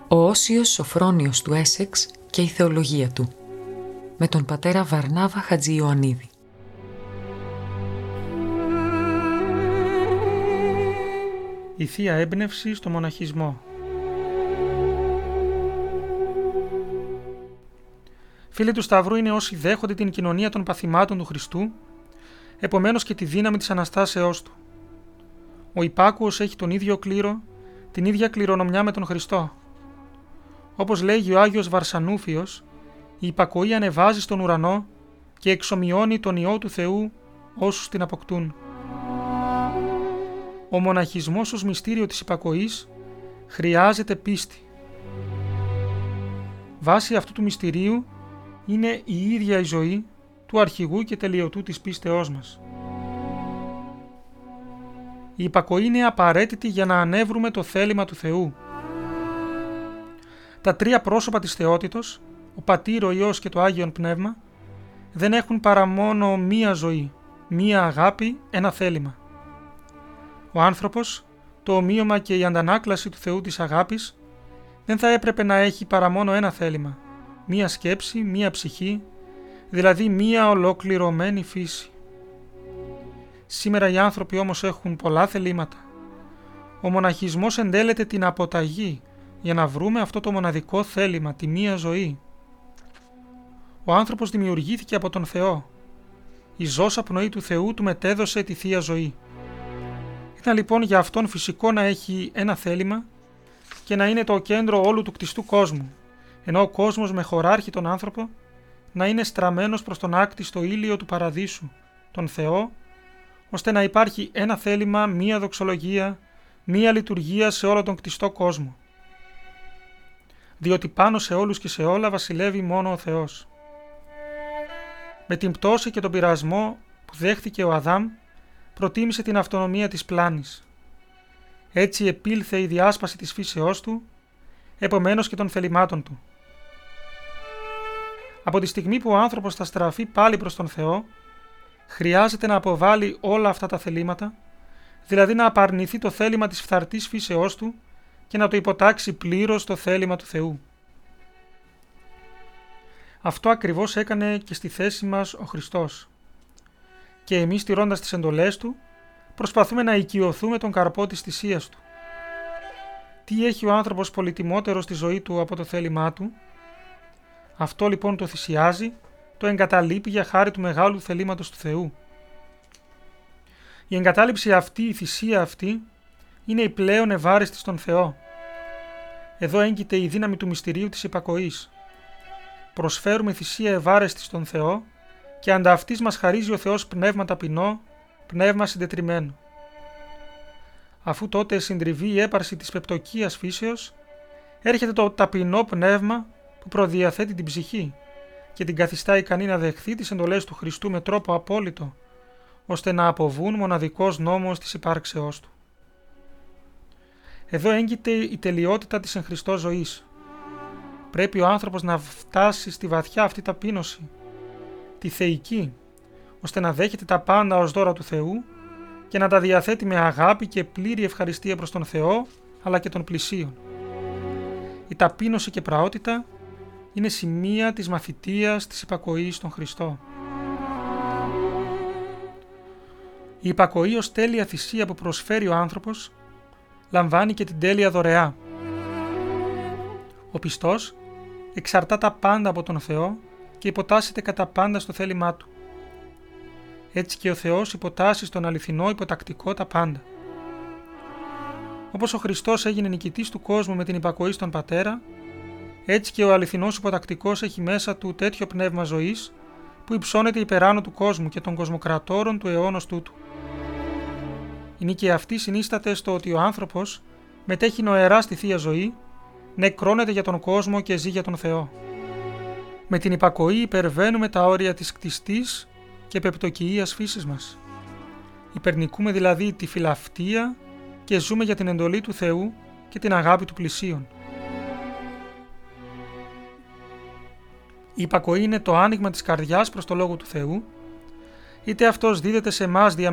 Ο Όσιος Σοφρόνιος του Έσεξ και η θεολογία του, με τον πατέρα Βαρνάβα Χατζη-Ιωαννίδη. Η Θεία Έμπνευση στο μοναχισμό. Φίλοι του Σταυρού είναι όσοι δέχονται την κοινωνία των παθημάτων του Χριστού, επομένως και τη δύναμη της Αναστάσεώς του. Ο υπάκουος έχει τον ίδιο κλήρο, την ίδια κληρονομιά με τον Χριστό. Όπως λέγει ο Άγιος Βαρσανούφιος, η υπακοή ανεβάζει στον ουρανό και εξομοιώνει τον Υιό του Θεού όσους την αποκτούν. Ο μοναχισμός ως μυστήριο της υπακοής χρειάζεται πίστη. Βάση αυτού του μυστηρίου είναι η ίδια η ζωή του αρχηγού και τελειωτού της πίστεώς μας. Η υπακοή είναι απαραίτητη για να ανέβρουμε το θέλημα του Θεού. Τα τρία πρόσωπα της θεότητος, ο Πατήρ, ο Υιός και το Άγιον Πνεύμα, δεν έχουν παρά μόνο μία ζωή, μία αγάπη, ένα θέλημα. Ο άνθρωπος, το ομοίωμα και η αντανάκλαση του Θεού της αγάπης, δεν θα έπρεπε να έχει παρά μόνο ένα θέλημα, μία σκέψη, μία ψυχή, δηλαδή μία ολοκληρωμένη φύση. Σήμερα οι άνθρωποι όμως έχουν πολλά θελήματα. Ο μοναχισμός εντέλεται την αποταγή για να βρούμε αυτό το μοναδικό θέλημα, τη μία ζωή. Ο άνθρωπος δημιουργήθηκε από τον Θεό. Η ζώσα πνοή του Θεού του μετέδωσε τη Θεία Ζωή. Ήταν λοιπόν για αυτόν φυσικό να έχει ένα θέλημα και να είναι το κέντρο όλου του κτιστού κόσμου, ενώ ο κόσμος με χωράρχη τον άνθρωπο να είναι στραμμένος προς τον άκτιστο ήλιο του παραδείσου, τον Θεό, ώστε να υπάρχει ένα θέλημα, μία δοξολογία, μία λειτουργία σε όλο τον κτιστό κόσμο. Διότι πάνω σε όλους και σε όλα βασιλεύει μόνο ο Θεός. Με την πτώση και τον πειρασμό που δέχθηκε ο Αδάμ, προτίμησε την αυτονομία της πλάνης. Έτσι επήλθε η διάσπαση της φύσεώς του, επομένως και των θελημάτων του. Από τη στιγμή που ο άνθρωπος θα στραφεί πάλι προς τον Θεό, χρειάζεται να αποβάλει όλα αυτά τα θελήματα, δηλαδή να απαρνηθεί το θέλημα της φθαρτής φύσεώς του και να το υποτάξει πλήρως το θέλημα του Θεού. Αυτό ακριβώς έκανε και στη θέση μας ο Χριστός. Και εμείς, τηρώντας τις εντολές Του, προσπαθούμε να οικειωθούμε τον καρπό της θυσίας Του. Τι έχει ο άνθρωπος πολυτιμότερο στη ζωή του από το θέλημά του? Αυτό λοιπόν το θυσιάζει, το εγκαταλείπει για χάρη του μεγάλου θελήματος του Θεού. Η εγκατάλειψη αυτή, η θυσία αυτή, είναι η πλέον ευάρεστη στον Θεό. Εδώ έγκυται η δύναμη του μυστηρίου της υπακοής. Προσφέρουμε θυσία ευάρεστη στον Θεό και ανταυτής μας χαρίζει ο Θεός πνεύμα ταπεινό, πνεύμα συντετριμμένο. Αφού τότε συντριβεί η έπαρση της πεπτοκίας φύσεως, έρχεται το ταπεινό πνεύμα που προδιαθέτει την ψυχή και την καθιστά ικανή να δεχθεί τις εντολές του Χριστού με τρόπο απόλυτο, ώστε να αποβούν μοναδικός νόμος της υπάρξεώς του. Εδώ έγκυται η τελειότητα της εν Χριστώ ζωής. Πρέπει ο άνθρωπος να φτάσει στη βαθιά αυτή ταπείνωση, τη θεϊκή, ώστε να δέχεται τα πάντα ως δώρα του Θεού και να τα διαθέτει με αγάπη και πλήρη ευχαριστία προς τον Θεό αλλά και τον πλησίον. Η ταπείνωση και πραότητα είναι σημεία της μαθητείας της υπακοής στον Χριστό. Η υπακοή ως τέλεια θυσία που προσφέρει ο άνθρωπος λαμβάνει και την τέλεια δωρεά. Ο πιστός εξαρτά τα πάντα από τον Θεό και υποτάσσεται κατά πάντα στο θέλημά Του. Έτσι και ο Θεός υποτάσσει στον αληθινό υποτακτικό τα πάντα. Όπως ο Χριστός έγινε νικητής του κόσμου με την υπακοή στον Πατέρα, έτσι και ο αληθινός υποτακτικός έχει μέσα του τέτοιο πνεύμα ζωής που υψώνεται υπεράνω του κόσμου και των κοσμοκρατόρων του αιώνος τούτου. Η νίκη αυτή συνίσταται στο ότι ο άνθρωπος μετέχει νοερά στη Θεία Ζωή, νεκρώνεται για τον κόσμο και ζει για τον Θεό. Με την υπακοή υπερβαίνουμε τα όρια της κτιστής και πεπτοκυΐας φύσης μας. Υπερνικούμε δηλαδή τη φιλαυτία και ζούμε για την εντολή του Θεού και την αγάπη του πλησίον. Η υπακοή είναι το άνοιγμα της καρδιάς προς το Λόγο του Θεού, είτε αυτός δίδεται σε εμάς δια